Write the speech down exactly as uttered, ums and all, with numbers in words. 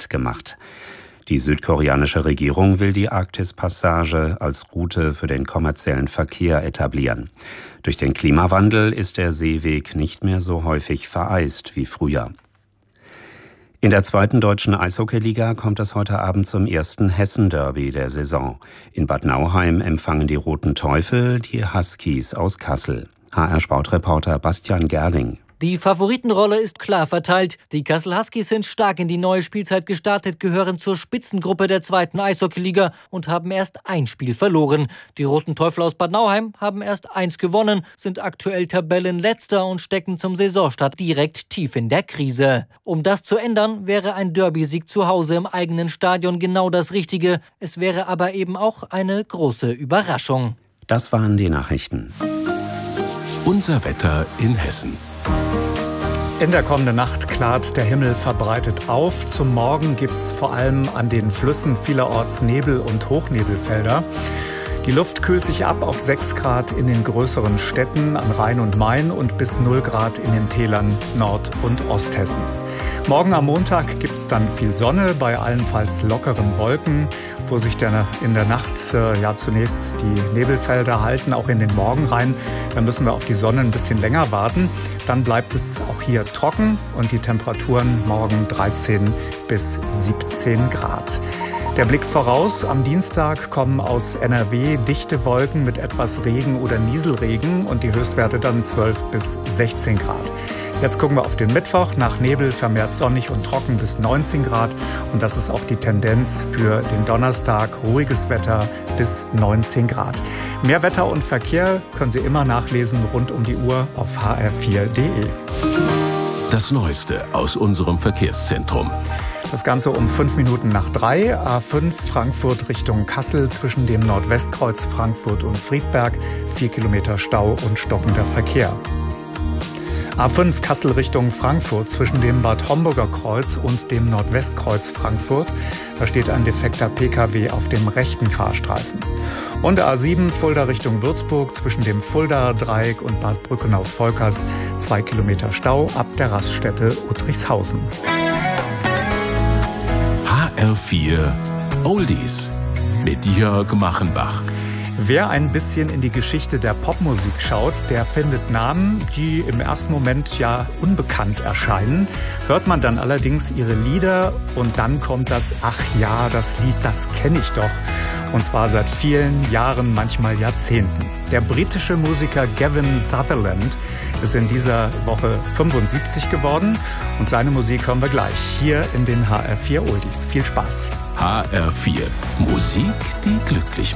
Zeit gemacht. Die südkoreanische Regierung will die Arktis-Passage als Route für den kommerziellen Verkehr etablieren. Durch den Klimawandel ist der Seeweg nicht mehr so häufig vereist wie früher. In der zweiten deutschen Eishockeyliga kommt es heute Abend zum ersten Hessen-Derby der Saison. In Bad Nauheim empfangen die Roten Teufel die Huskies aus Kassel. H R-Sportreporter Bastian Gerling. Die Favoritenrolle ist klar verteilt. Die Kassel Huskies sind stark in die neue Spielzeit gestartet, gehören zur Spitzengruppe der zweiten Eishockeyliga und haben erst ein Spiel verloren. Die Roten Teufel aus Bad Nauheim haben erst eins gewonnen, sind aktuell Tabellenletzter und stecken zum Saisonstart direkt tief in der Krise. Um das zu ändern, wäre ein Derby-Sieg zu Hause im eigenen Stadion genau das Richtige. Es wäre aber eben auch eine große Überraschung. Das waren die Nachrichten. Unser Wetter in Hessen. In der kommenden Nacht klart der Himmel verbreitet auf. Zum Morgen gibt's vor allem an den Flüssen vielerorts Nebel- und Hochnebelfelder. Die Luft kühlt sich ab auf sechs Grad in den größeren Städten an Rhein und Main und bis null Grad in den Tälern Nord- und Osthessens. Morgen am Montag gibt's dann viel Sonne bei allenfalls lockeren Wolken, wo sich der, in der Nacht äh, ja zunächst die Nebelfelder halten, auch in den Morgen rein. Dann müssen wir auf die Sonne ein bisschen länger warten. Dann bleibt es auch hier trocken und die Temperaturen morgen dreizehn bis siebzehn Grad. Der Blick voraus, am Dienstag kommen aus N R W dichte Wolken mit etwas Regen oder Nieselregen und die Höchstwerte dann zwölf bis sechzehn Grad. Jetzt gucken wir auf den Mittwoch, nach Nebel vermehrt sonnig und trocken bis neunzehn Grad und das ist auch die Tendenz für den Donnerstag, ruhiges Wetter bis neunzehn Grad. Mehr Wetter und Verkehr können Sie immer nachlesen rund um die Uhr auf h r vier punkt d e. Das Neueste aus unserem Verkehrszentrum. Das Ganze um fünf Minuten nach drei. A fünf Frankfurt Richtung Kassel zwischen dem Nordwestkreuz Frankfurt und Friedberg. Vier Kilometer Stau und stockender Verkehr. A fünf Kassel Richtung Frankfurt zwischen dem Bad Homburger Kreuz und dem Nordwestkreuz Frankfurt. Da steht ein defekter P K W auf dem rechten Fahrstreifen. Und A sieben Fulda Richtung Würzburg zwischen dem Fuldaer Dreieck und Bad Brückenau-Volkers. Zwei Kilometer Stau ab der Raststätte Uttrichshausen. H R vier Oldies mit Jörg Machenbach. Wer ein bisschen in die Geschichte der Popmusik schaut, der findet Namen, die im ersten Moment ja unbekannt erscheinen. Hört man dann allerdings ihre Lieder und dann kommt das, ach ja, das Lied, das kenne ich doch. Und zwar seit vielen Jahren, manchmal Jahrzehnten. Der britische Musiker Gavin Sutherland ist in dieser Woche fünfundsiebzig geworden und seine Musik hören wir gleich hier in den H R vier Oldies. Viel Spaß. H R vier Musik, die glücklich macht.